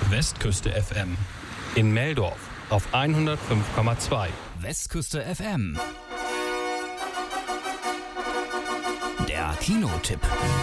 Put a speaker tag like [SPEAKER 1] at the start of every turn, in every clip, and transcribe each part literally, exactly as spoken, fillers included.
[SPEAKER 1] Westküste F M. In Meldorf auf hundertfünf Komma zwei.
[SPEAKER 2] Westküste F M. Der Kinotipp.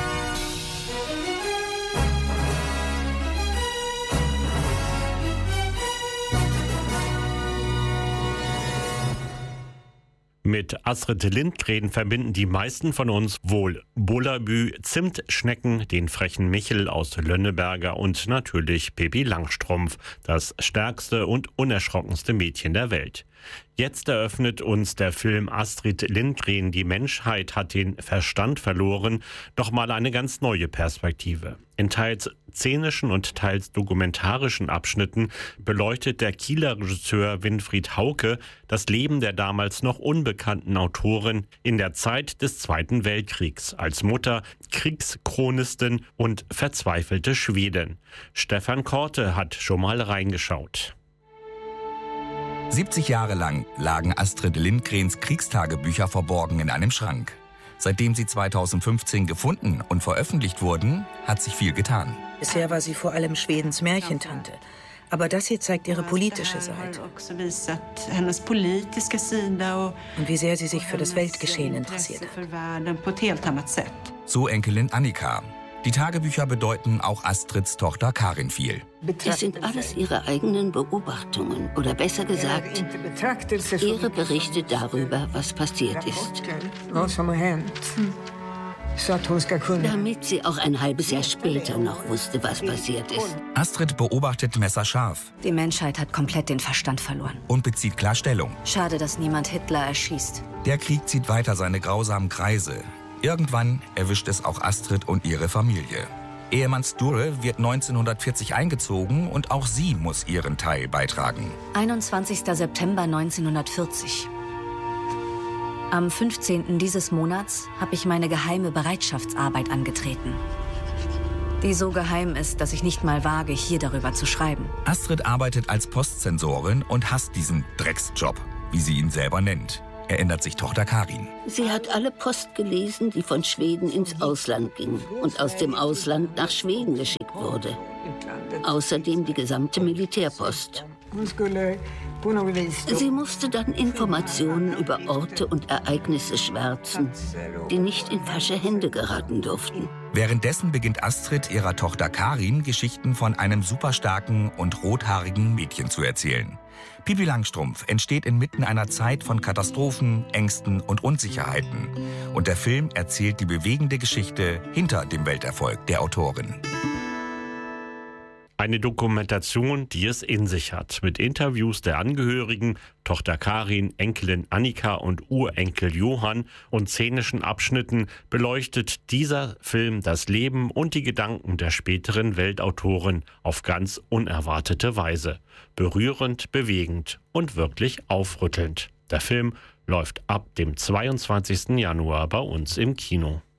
[SPEAKER 3] Mit Astrid Lindgren verbinden die meisten von uns wohl Bullabü, Zimtschnecken, den frechen Michel aus Lönneberger und natürlich Pippi Langstrumpf, das stärkste und unerschrockenste Mädchen der Welt. Jetzt eröffnet uns der Film Astrid Lindgren, die Menschheit hat den Verstand verloren, nochmal eine ganz neue Perspektive. In teils szenischen und teils dokumentarischen Abschnitten beleuchtet der Kieler Regisseur Winfried Hauke das Leben der damals noch unbekannten Autorin in der Zeit des Zweiten Weltkriegs als Mutter, Kriegschronistin und verzweifelte Schwedin. Stefan Korte hat schon mal reingeschaut.
[SPEAKER 4] siebzig Jahre lang lagen Astrid Lindgrens Kriegstagebücher verborgen in einem Schrank. Seitdem sie zweitausendfünfzehn gefunden und veröffentlicht wurden, hat sich viel getan.
[SPEAKER 5] Bisher war sie vor allem Schwedens Märchentante. Aber das hier zeigt ihre politische Seite. Und wie sehr sie sich für das Weltgeschehen interessiert hat.
[SPEAKER 4] So Enkelin Annika. Die Tagebücher bedeuten auch Astrids Tochter Karin viel.
[SPEAKER 6] Es sind alles ihre eigenen Beobachtungen oder besser gesagt, ihre Berichte darüber, was passiert ist. Damit sie auch ein halbes Jahr später noch wusste, was passiert ist.
[SPEAKER 4] Astrid beobachtet messerscharf.
[SPEAKER 7] Die Menschheit hat komplett den Verstand verloren.
[SPEAKER 4] Und bezieht klar Stellung.
[SPEAKER 7] Schade, dass niemand Hitler erschießt.
[SPEAKER 4] Der Krieg zieht weiter seine grausamen Kreise. Irgendwann erwischt es auch Astrid und ihre Familie. Ehemann Sturre wird neunzehnhundertvierzig eingezogen und auch sie muss ihren Teil beitragen.
[SPEAKER 7] einundzwanzigster September neunzehnhundertvierzig. Am fünfzehnten dieses Monats habe ich meine geheime Bereitschaftsarbeit angetreten. Die so geheim ist, dass ich nicht mal wage, hier darüber zu schreiben.
[SPEAKER 4] Astrid arbeitet als Postsensorin und hasst diesen Drecksjob, wie sie ihn selber nennt. Erinnert sich Tochter Karin.
[SPEAKER 6] Sie hat alle Post gelesen, die von Schweden ins Ausland ging und aus dem Ausland nach Schweden geschickt wurde. Außerdem die gesamte Militärpost. Sie musste dann Informationen über Orte und Ereignisse schwärzen, die nicht in falsche Hände geraten durften.
[SPEAKER 4] Währenddessen beginnt Astrid ihrer Tochter Karin Geschichten von einem superstarken und rothaarigen Mädchen zu erzählen. Pippi Langstrumpf entsteht inmitten einer Zeit von Katastrophen, Ängsten und Unsicherheiten. Und der Film erzählt die bewegende Geschichte hinter dem Welterfolg der Autorin.
[SPEAKER 3] Eine Dokumentation, die es in sich hat, mit Interviews der Angehörigen, Tochter Karin, Enkelin Annika und Urenkel Johann und szenischen Abschnitten beleuchtet dieser Film das Leben und die Gedanken der späteren Weltautorin auf ganz unerwartete Weise. Berührend, bewegend und wirklich aufrüttelnd. Der Film läuft ab dem zweiundzwanzigsten Januar bei uns im Kino.